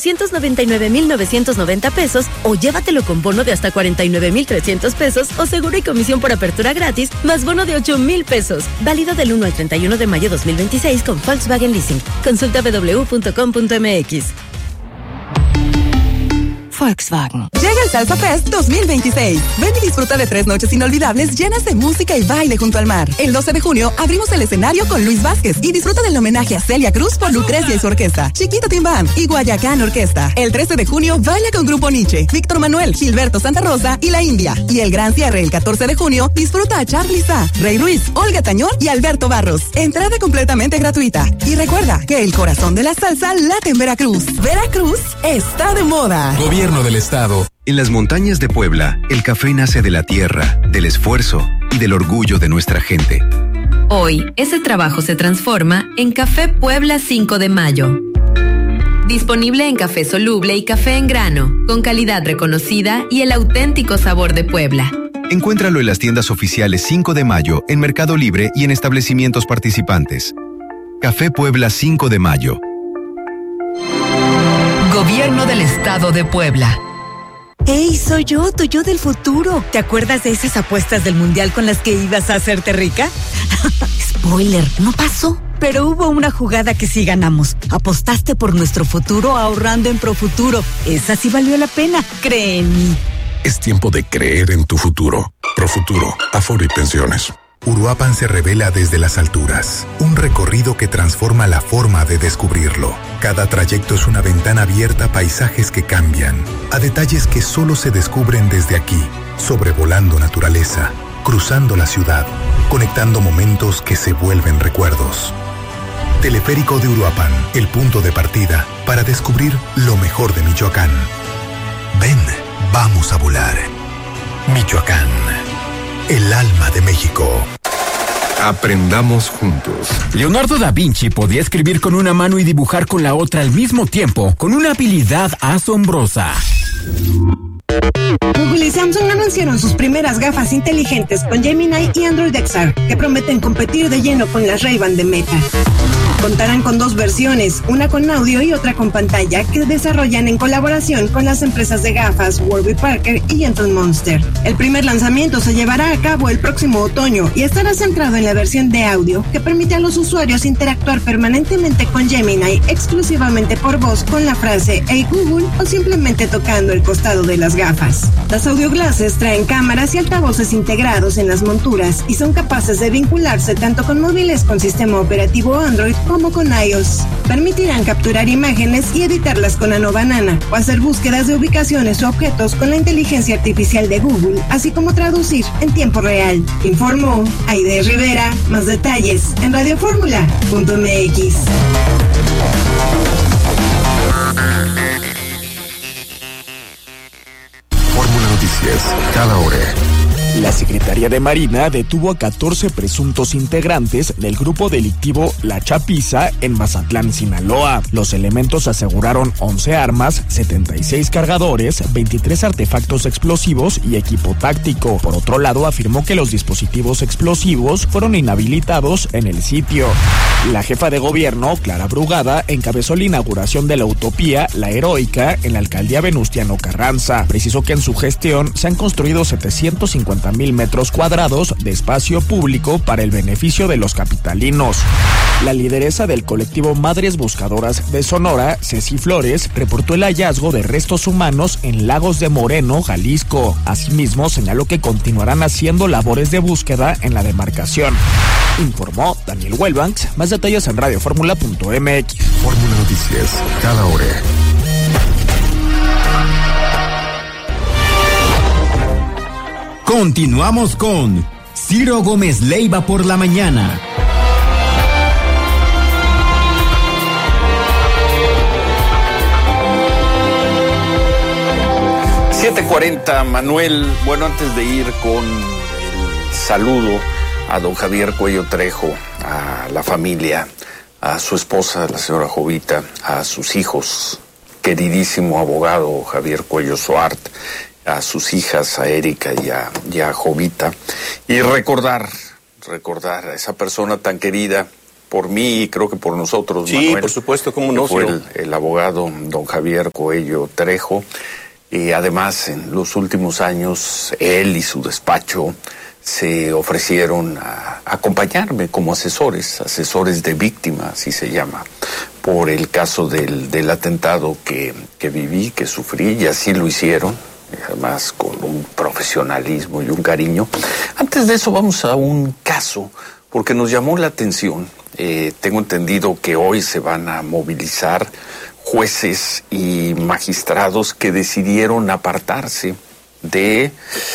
299,990 pesos o llévatelo con bono de hasta 49,300 pesos o seguro y comisión por apertura gratis más bono de 8,000 pesos. Válido del 1 al 31 de mayo 2026 con Volkswagen Leasing. Consulta www.com.mx. Volkswagen. Llega el Salsa Fest 2026. Ven y disfruta de 3 noches inolvidables llenas de música y baile junto al mar. El 12 de junio abrimos el escenario con Luis Vázquez y disfruta del homenaje a Celia Cruz por Lucrecia y su orquesta, Chiquito Team Band y Guayacán Orquesta. El 13 de junio baila con Grupo Nietzsche, Víctor Manuel, Gilberto Santa Rosa y La India. Y el gran cierre el 14 de junio disfruta a Charly Sa, Rey Ruiz, Olga Tañón y Alberto Barros. Entrada completamente gratuita. Y recuerda que el corazón de la salsa late en Veracruz. Veracruz está de moda. Gobierno del Estado. En las montañas de Puebla, el café nace de la tierra, del esfuerzo y del orgullo de nuestra gente. Hoy, ese trabajo se transforma en Café Puebla 5 de Mayo. Disponible en café soluble y café en grano, con calidad reconocida y el auténtico sabor de Puebla. Encuéntralo en las tiendas oficiales 5 de Mayo, en Mercado Libre y en establecimientos participantes. Café Puebla 5 de Mayo. Gobierno del Estado de Puebla. ¡Ey, soy yo, tu yo del futuro! ¿Te acuerdas de esas apuestas del Mundial con las que ibas a hacerte rica? Spoiler, no pasó. Pero hubo una jugada que sí ganamos. Apostaste por nuestro futuro ahorrando en Profuturo. Esa sí valió la pena, cree en mí. Es tiempo de creer en tu futuro. Profuturo, Aforo y Pensiones. Uruapan se revela desde las alturas, un recorrido que transforma la forma de descubrirlo. Cada trayecto es una ventana abierta a paisajes que cambian, a detalles que solo se descubren desde aquí, sobrevolando naturaleza, cruzando la ciudad, conectando momentos que se vuelven recuerdos. Teleférico de Uruapan, el punto de partida para descubrir lo mejor de Michoacán. Ven, vamos a volar. Michoacán, el alma de México. Aprendamos juntos. Leonardo da Vinci podía escribir con una mano y dibujar con la otra al mismo tiempo, con una habilidad asombrosa. Google y Samsung anunciaron sus primeras gafas inteligentes con Gemini y Android XR, que prometen competir de lleno con las Ray-Ban de Meta. Contarán con 2 versiones, una con audio y otra con pantalla, que desarrollan en colaboración con las empresas de gafas Warby Parker y Gentle Monster. El primer lanzamiento se llevará a cabo el próximo otoño y estará centrado en la versión de audio, que permite a los usuarios interactuar permanentemente con Gemini exclusivamente por voz con la frase "Hey Google" o simplemente tocando el costado de las gafas. Las audio glasses traen cámaras y altavoces integrados en las monturas y son capaces de vincularse tanto con móviles con sistema operativo Android como con iOS. Permitirán capturar imágenes y editarlas con Nano Banana o hacer búsquedas de ubicaciones o objetos con la inteligencia artificial de Google, así como traducir en tiempo real. Informó Aide Rivera. Más detalles en radioformula.mx. Fórmula Noticias, cada hora. La Secretaría de Marina detuvo a 14 presuntos integrantes del grupo delictivo La Chapiza en Mazatlán, Sinaloa. Los elementos aseguraron 11 armas, 76 cargadores, 23 artefactos explosivos y equipo táctico. Por otro lado, afirmó que los dispositivos explosivos fueron inhabilitados en el sitio. La jefa de gobierno, Clara Brugada, encabezó la inauguración de la Utopía La Heroica en la alcaldía Venustiano Carranza. Precisó que en su gestión se han construido 750,000 metros cuadrados de espacio público para el beneficio de los capitalinos. La lideresa del colectivo Madres Buscadoras de Sonora, Ceci Flores, reportó el hallazgo de restos humanos en Lagos de Moreno, Jalisco. Asimismo, señaló que continuarán haciendo labores de búsqueda en la demarcación. Informó Daniel Huelbanks. Más detalles en radioformula.mx. Fórmula Noticias, cada hora. Continuamos con Ciro Gómez Leiva por la mañana. $7:40, Manuel. Bueno, antes de ir con el saludo a don Javier Cuello Trejo, a la familia, a su esposa, la señora Jovita, a sus hijos, queridísimo abogado Javier Cuello Soart, a sus hijas, a Erika y a Jovita, y recordar a esa persona tan querida por mí y creo que por nosotros, sí, Manuel. Por supuesto, cómo no. Fue el abogado don Javier Coello Trejo. Y además, en los últimos años, él y su despacho se ofrecieron a acompañarme como asesores de víctima, así se llama, por el caso del atentado que viví, que sufrí, y así lo hicieron, además con un profesionalismo y un cariño. Antes de eso vamos a un caso, porque nos llamó la atención. Tengo entendido que hoy se van a movilizar jueces y magistrados que decidieron apartarse del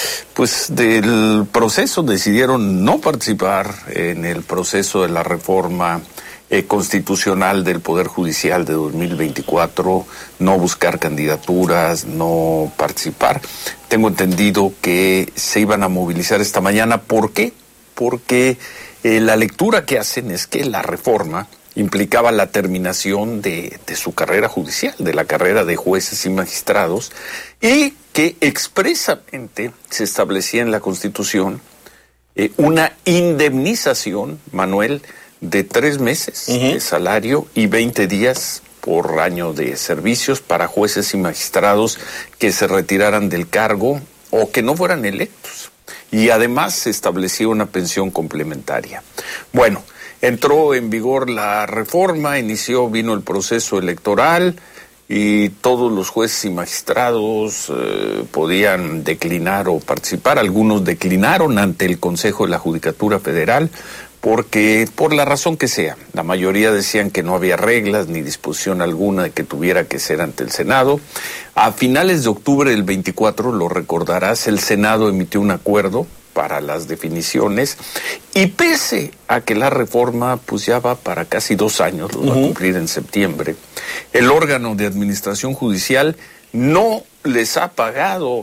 proceso, decidieron no participar en el proceso de la reforma constitucional del Poder Judicial de 2024, no buscar candidaturas, no participar. Tengo entendido que se iban a movilizar esta mañana. ¿Por qué? Porque la lectura que hacen es que la reforma implicaba la terminación de su carrera judicial, de la carrera de jueces y magistrados, y que expresamente se establecía en la Constitución una indemnización, Manuel, de 3 meses de salario y 20 días por año de servicios para jueces y magistrados que se retiraran del cargo o que no fueran electos. Y además se establecía una pensión complementaria. Bueno, entró en vigor la reforma, vino el proceso electoral y todos los jueces y magistrados podían declinar o participar. Algunos declinaron ante el Consejo de la Judicatura Federal porque, por la razón que sea, la mayoría decían que no había reglas ni disposición alguna de que tuviera que ser ante el Senado. A finales de octubre del 24, lo recordarás, el Senado emitió un acuerdo para las definiciones, y pese a que la reforma pues ya va para casi 2 años, lo va a cumplir en septiembre, el órgano de administración judicial no les ha pagado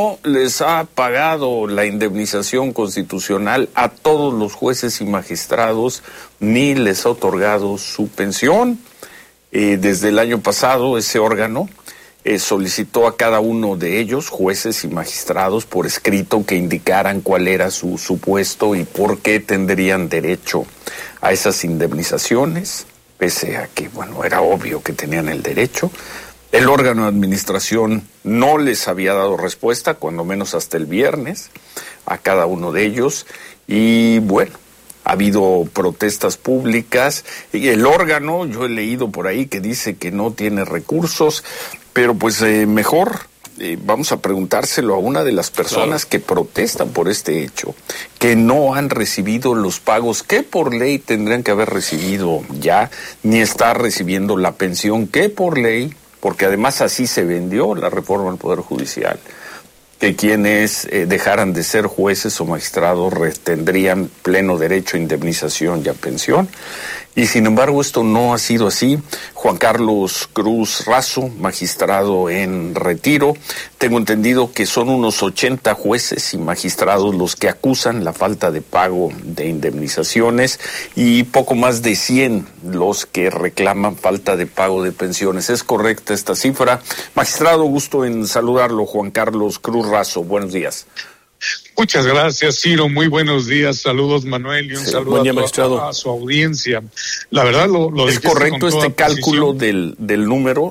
la indemnización constitucional a todos los jueces y magistrados, ni les ha otorgado su pensión. Desde el año pasado ese órgano solicitó a cada uno de ellos, jueces y magistrados, por escrito que indicaran cuál era su puesto y por qué tendrían derecho a esas indemnizaciones, pese a que, era obvio que tenían el derecho. El órgano de administración no les había dado respuesta, cuando menos hasta el viernes, a cada uno de ellos, y ha habido protestas públicas, y el órgano, yo he leído por ahí que dice que no tiene recursos, pero mejor vamos a preguntárselo a una de las personas que protestan por este hecho, que no han recibido los pagos que por ley tendrían que haber recibido ya, ni estar recibiendo la pensión que por ley, porque además así se vendió la reforma del Poder Judicial, que quienes dejaran de ser jueces o magistrados tendrían pleno derecho a indemnización y a pensión. Y sin embargo esto no ha sido así. Juan Carlos Cruz Razo, magistrado en retiro, tengo entendido que son unos 80 jueces y magistrados los que acusan la falta de pago de indemnizaciones y poco más de 100 los que reclaman falta de pago de pensiones. ¿Es correcta esta cifra? Magistrado, gusto en saludarlo, Juan Carlos Cruz Razo. Buenos días. Muchas gracias, Ciro. Muy buenos días. Saludos, Manuel, y un saludo a su audiencia. La verdad, lo ¿es correcto este cálculo del número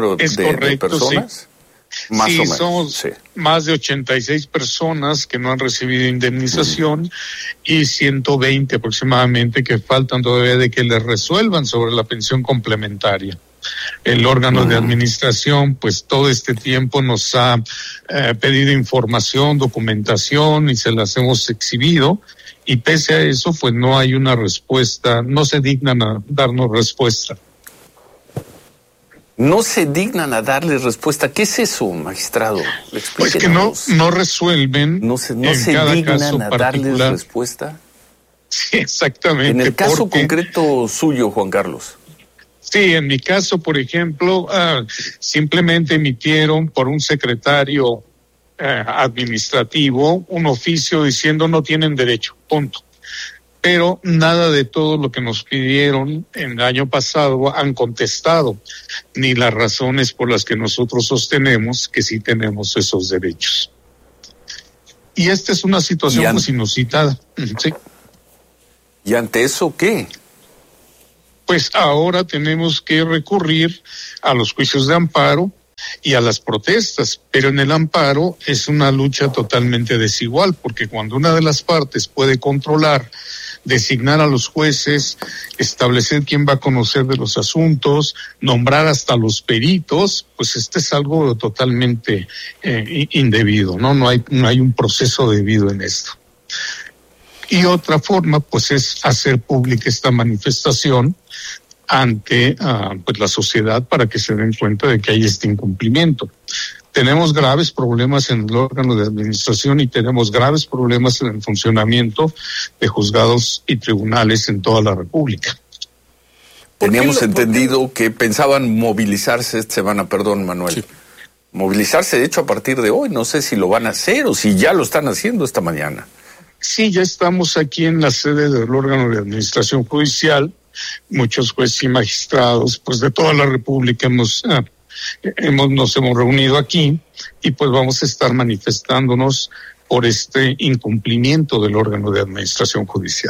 de personas? Sí. Más o menos. Somos más de 86 personas que no han recibido indemnización y 120 aproximadamente que faltan todavía de que les resuelvan sobre la pensión complementaria. El órgano de administración, pues todo este tiempo nos ha pedido información, documentación y se las hemos exhibido, y pese a eso, pues no hay una respuesta, no se dignan a darnos respuesta. No se dignan a darles respuesta. ¿Qué es eso, magistrado? Pues que no resuelven. No se dignan a darles respuesta. Sí, exactamente. En el caso concreto suyo, Juan Carlos. Sí, en mi caso, por ejemplo, simplemente emitieron por un secretario administrativo un oficio diciendo no tienen derecho, punto. Pero nada de todo lo que nos pidieron el año pasado han contestado, ni las razones por las que nosotros sostenemos que sí tenemos esos derechos. Y esta es una situación inusitada. Sí. ¿Y ante eso qué? pues ahora tenemos que recurrir a los juicios de amparo y a las protestas, pero en el amparo es una lucha totalmente desigual, porque cuando una de las partes puede controlar, designar a los jueces, establecer quién va a conocer de los asuntos, nombrar hasta los peritos, pues es algo totalmente indebido, ¿no? No hay un proceso debido en esto. Y otra forma, pues, es hacer pública esta manifestación ante pues la sociedad para que se den cuenta de que hay este incumplimiento. Tenemos graves problemas en el órgano de administración y tenemos graves problemas en el funcionamiento de juzgados y tribunales en toda la República. Teníamos entendido que pensaban movilizarse esta semana, perdón, Manuel. Sí. Movilizarse, de hecho, a partir de hoy. No sé si lo van a hacer o si ya lo están haciendo esta mañana. Sí, ya estamos aquí en la sede del órgano de administración judicial. Muchos jueces y magistrados, pues de toda la República nos hemos reunido aquí y pues vamos a estar manifestándonos por este incumplimiento del órgano de administración judicial.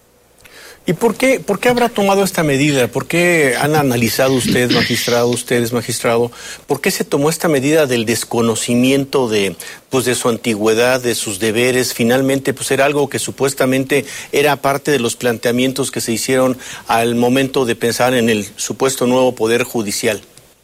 ¿Y por qué habrá tomado esta medida? ¿Por qué han analizado ustedes, magistrado? ¿Por qué se tomó esta medida del desconocimiento de su antigüedad, de sus deberes? Finalmente, pues era algo que supuestamente era parte de los planteamientos que se hicieron al momento de pensar en el supuesto nuevo Poder Judicial.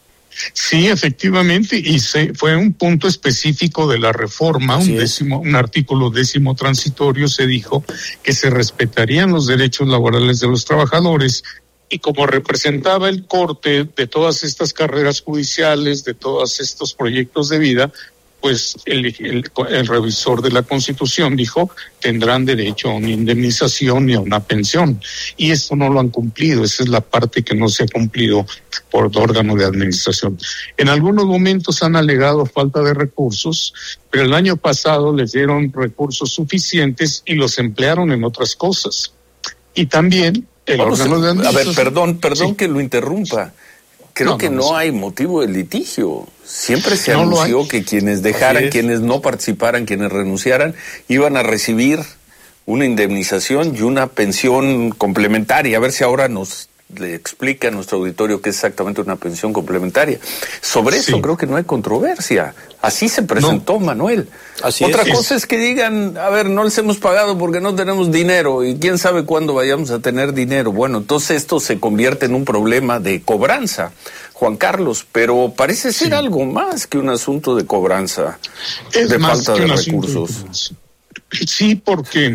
Sí, efectivamente, y fue un punto específico de la reforma, un artículo 10º transitorio, se dijo que se respetarían los derechos laborales de los trabajadores, y como representaba el corte de todas estas carreras judiciales, de todos estos proyectos de vida, pues el revisor de la Constitución dijo tendrán derecho a una indemnización y a una pensión. Y esto no lo han cumplido, esa es la parte que no se ha cumplido por el órgano de administración. En algunos momentos han alegado falta de recursos, pero el año pasado les dieron recursos suficientes y los emplearon en otras cosas. Y también el órgano de administración... A ver, perdón que lo interrumpa. Creo que no hay motivo de litigio. Siempre se anunció que quienes dejaran, quienes no participaran, quienes renunciaran, iban a recibir una indemnización y una pensión complementaria. A ver si ahora le explica a nuestro auditorio qué es exactamente una pensión complementaria. Sobre eso creo que no hay controversia. Así se presentó, Manuel. Otra cosa es que digan, a ver, no les hemos pagado porque no tenemos dinero y quién sabe cuándo vayamos a tener dinero. Bueno, entonces esto se convierte en un problema de cobranza, Juan Carlos, pero parece ser algo más que un asunto de cobranza, de falta de recursos. Sí, porque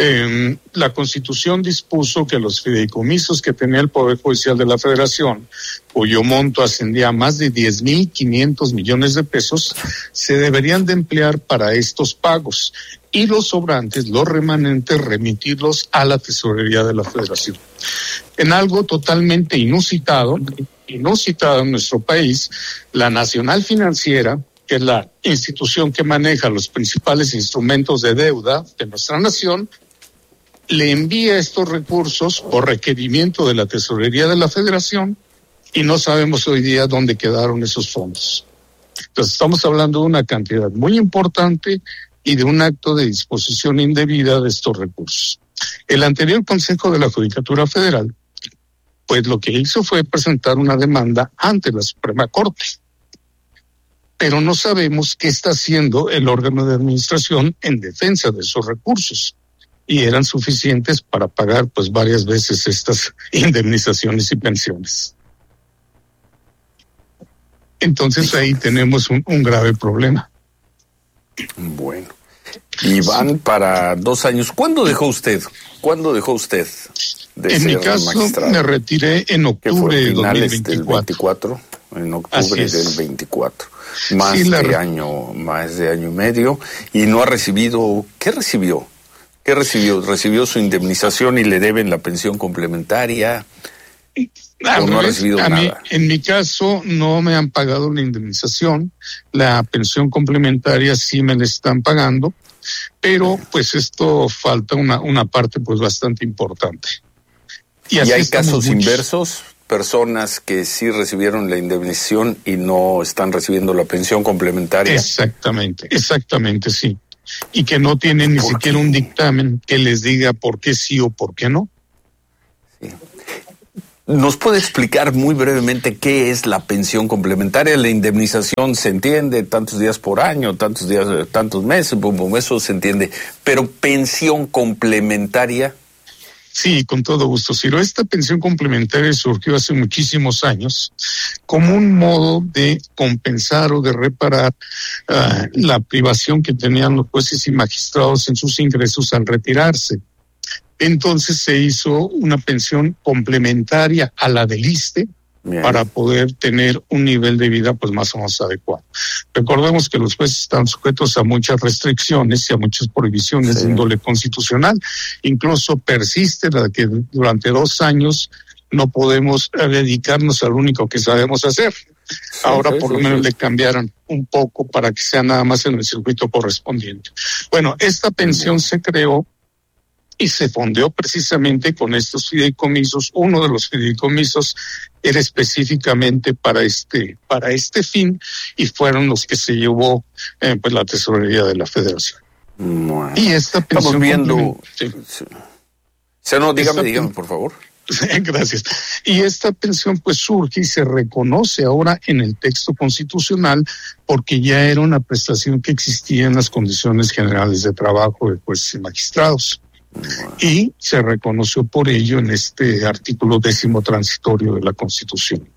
la Constitución dispuso que los fideicomisos que tenía el Poder Judicial de la Federación, cuyo monto ascendía a más de 10,500 millones de pesos, se deberían de emplear para estos pagos y los sobrantes, los remanentes, remitirlos a la Tesorería de la Federación. En algo totalmente inusitado en nuestro país, la Nacional Financiera, que es la institución que maneja los principales instrumentos de deuda de nuestra nación, le envía estos recursos por requerimiento de la Tesorería de la Federación y no sabemos hoy día dónde quedaron esos fondos. Entonces estamos hablando de una cantidad muy importante y de un acto de disposición indebida de estos recursos. El anterior Consejo de la Judicatura Federal, pues lo que hizo fue presentar una demanda ante la Suprema Corte. Pero no sabemos qué está haciendo el órgano de administración en defensa de esos recursos. Y eran suficientes para pagar pues varias veces estas indemnizaciones y pensiones. Entonces ahí tenemos un grave problema. Bueno, y van para 2 años. ¿Cuándo dejó usted? De en ser mi caso magistrado? Me retiré en octubre de 2024. En octubre del 24. Más de año y medio. Y no ha recibido... ¿Qué recibió? ¿Recibió su indemnización y le deben la pensión complementaria? ¿O no ha recibido nada? En mi caso no me han pagado la indemnización. La pensión complementaria sí me la están pagando. Pero pues esto falta una parte pues bastante importante. ¿Y hay casos inversos? Personas que sí recibieron la indemnización y no están recibiendo la pensión complementaria. Exactamente, sí. Y que no tienen ni siquiera un dictamen que les diga por qué sí o por qué no. Sí. ¿Nos puede explicar muy brevemente qué es la pensión complementaria? La indemnización se entiende, tantos días por año, tantos días, tantos meses, eso se entiende. Pero pensión complementaria. Sí, con todo gusto, Ciro. Esta pensión complementaria surgió hace muchísimos años como un modo de compensar o de reparar la privación que tenían los jueces y magistrados en sus ingresos al retirarse. Entonces se hizo una pensión complementaria a la del ISSSTE para poder tener un nivel de vida pues más o menos adecuado. Recordemos que los jueces están sujetos a muchas restricciones y a muchas prohibiciones de índole constitucional. Incluso persiste la que durante 2 años no podemos dedicarnos al único que sabemos hacer. Ahora por lo menos le cambiaron un poco para que sea nada más en el circuito correspondiente. Bueno, esta pensión se creó y se fondeó precisamente con estos fideicomisos. Uno de los fideicomisos era específicamente para este fin, y fueron los que se llevó pues la tesorería de la Federación. Bueno, y esta pensión estamos viendo. Dígame, por favor. Gracias. Y esta pensión pues surge y se reconoce ahora en el texto constitucional porque ya era una prestación que existía en las condiciones generales de trabajo de jueces y magistrados. Y se reconoció por ello en este artículo 10º transitorio de la Constitución.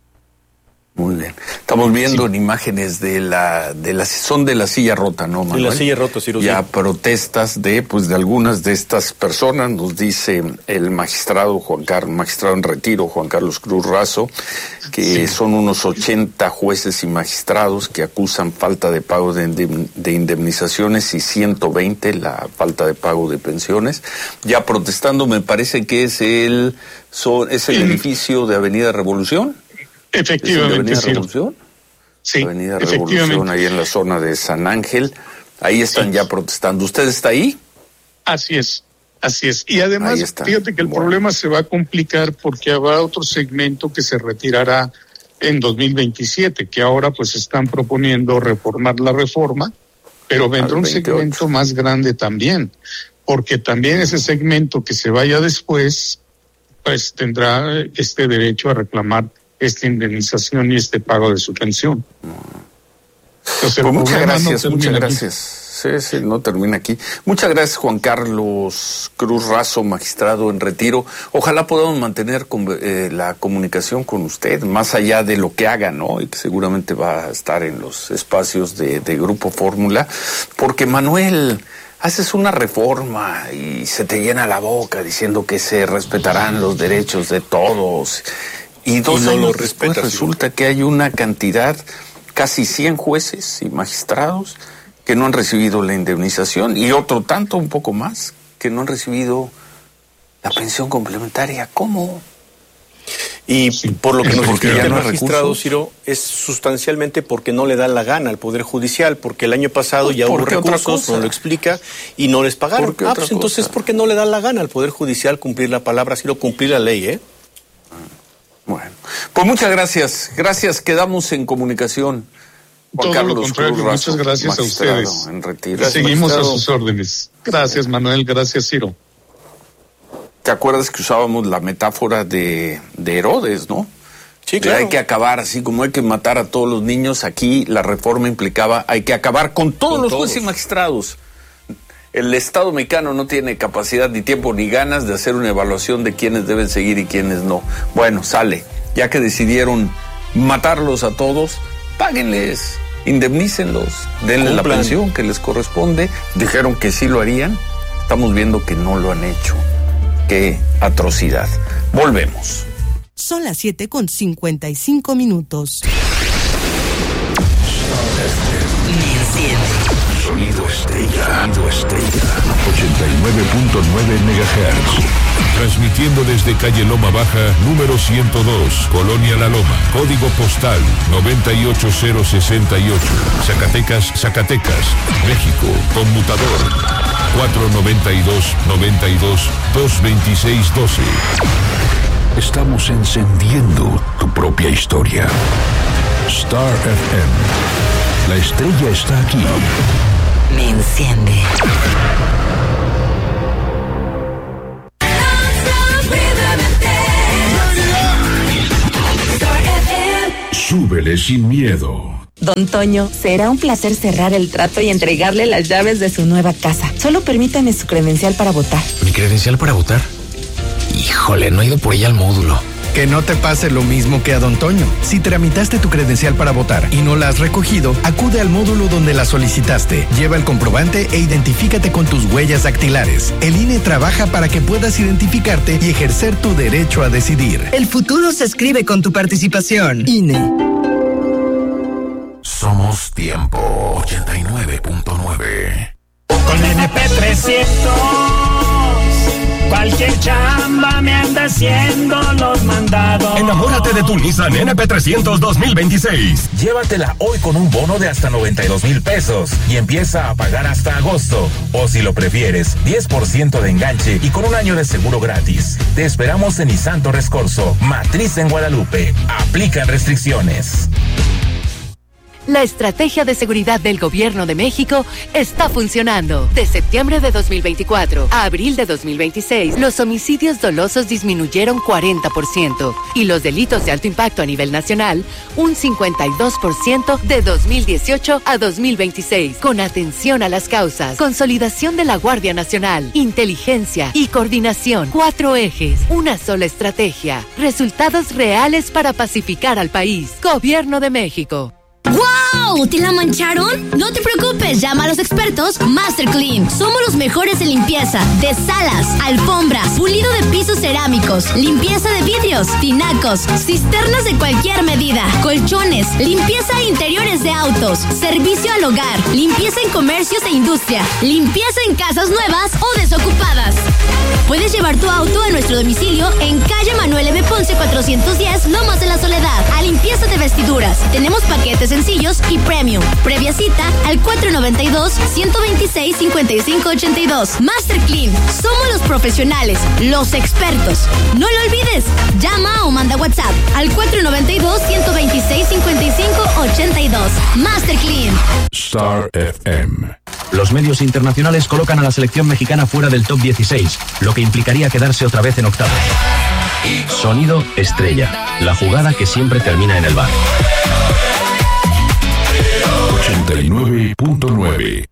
Muy bien. Estamos viendo en imágenes son de la silla rota, ¿no, Manuel? De la silla rota, Ciro. Ya protestas de algunas de estas personas, nos dice el magistrado magistrado en retiro, Juan Carlos Cruz Razo, que son unos 80 jueces y magistrados que acusan falta de pago de indemnizaciones y 120 la falta de pago de pensiones. Ya protestando, me parece que es el edificio de Avenida Revolución. Efectivamente, ¿Es Revolución? Sí, Avenida Revolución, ahí en la zona de San Ángel. Ahí están ya protestando. ¿Usted está ahí? Así es. Y además, fíjate que el problema se va a complicar porque habrá otro segmento que se retirará en 2027, que ahora pues están proponiendo reformar la reforma, pero vendrá un segmento más grande también, porque también ese segmento que se vaya después, pues tendrá este derecho a reclamar esta indemnización y este pago de su pensión. Entonces, pues muchas gracias. Sí, no termina aquí. Muchas gracias, Juan Carlos Cruz Razo, magistrado en retiro. Ojalá podamos mantener la comunicación con usted, más allá de lo que haga, ¿no? Y que seguramente va a estar en los espacios de Grupo Fórmula, porque Manuel, haces una reforma y se te llena la boca diciendo que se respetarán los derechos de todos. Y 2 años después resulta que hay una cantidad, casi 100 jueces y magistrados que no han recibido la indemnización y otro tanto, un poco más, que no han recibido la pensión complementaria. ¿Cómo? Y por lo que nos explica el magistrado, Ciro, es sustancialmente porque no le da la gana al Poder Judicial, porque el año pasado ya hubo recursos, no lo explica, y no les pagaron. Pues entonces, ¿por qué no le da la gana al Poder Judicial cumplir la palabra, Ciro, cumplir la ley, Bueno, pues muchas gracias. Gracias, quedamos en comunicación. Juan Carlos, lo contrario, muchas gracias a ustedes. En retiro. Seguimos a sus órdenes. Gracias, Manuel. Gracias, Ciro. ¿Te acuerdas que usábamos la metáfora de Herodes, no? Sí, claro. Hay que acabar, así como hay que matar a todos los niños, aquí la reforma implicaba hay que acabar con todos los jueces y magistrados. El Estado mexicano no tiene capacidad, ni tiempo, ni ganas de hacer una evaluación de quiénes deben seguir y quiénes no. Bueno, sale. Ya que decidieron matarlos a todos, páguenles, indemnícenlos, denles la pensión que les corresponde. Dijeron que sí lo harían. Estamos viendo que no lo han hecho. ¡Qué atrocidad! Volvemos. Son las 7:55. Sonido estrella. 89.9 MHz. Transmitiendo desde calle Loma Baja, número 102, Colonia La Loma. Código postal 98068. Zacatecas, México. Conmutador 492-92-226-12. Estamos encendiendo tu propia historia. Star FM. La estrella está aquí. Me enciende. Súbele sin miedo. Don Toño, será un placer cerrar el trato y entregarle las llaves de su nueva casa. Solo permítame su credencial para votar. ¿Mi credencial para votar? Híjole, no he ido por ella al módulo. Que no te pase lo mismo que a Don Toño. Si tramitaste tu credencial para votar y no la has recogido, acude al módulo donde la solicitaste. Lleva el comprobante e identifícate con tus huellas dactilares. El INE trabaja para que puedas identificarte y ejercer tu derecho a decidir. El futuro se escribe con tu participación. INE. Somos Tiempo 89.9. Con NP300 cualquier chamba me anda haciendo los mandados. Enamórate de tu Nissan NP300 2026. Llévatela hoy con un bono de hasta 92,000 pesos y empieza a pagar hasta agosto. O si lo prefieres, 10% de enganche y con un año de seguro gratis. Te esperamos en Nissan Torres Corso, Matriz en Guadalupe. Aplican restricciones. La estrategia de seguridad del Gobierno de México está funcionando. De septiembre de 2024 a abril de 2026, los homicidios dolosos disminuyeron 40% y los delitos de alto impacto a nivel nacional un 52% de 2018 a 2026. Con atención a las causas, consolidación de la Guardia Nacional, inteligencia y coordinación. 4 ejes, una sola estrategia. Resultados reales para pacificar al país. Gobierno de México. ¡Wow! ¿Te la mancharon? No te preocupes, llama a los expertos Master Clean. Somos los mejores en limpieza de salas, alfombras, pulido de pisos cerámicos, limpieza de vidrios, tinacos, cisternas de cualquier medida, colchones, limpieza de interiores de autos, servicio al hogar, limpieza en comercios e industria, limpieza en casas nuevas o desocupadas. Puedes llevar tu auto a nuestro domicilio en calle Manuel M. Ponce 410, Lomas de la Soledad, a limpieza de vestiduras. Tenemos paquetes sencillos y premium. Previa cita al 492-126-5582. Master Clean. Somos los profesionales, los expertos. No lo olvides. Llama o manda WhatsApp al 492-126-5582. Master Clean. Star FM. Los medios internacionales colocan a la selección mexicana fuera del top 16, lo que implicaría quedarse otra vez en octavos. Sonido estrella. La jugada que siempre termina en el bar. 89.9.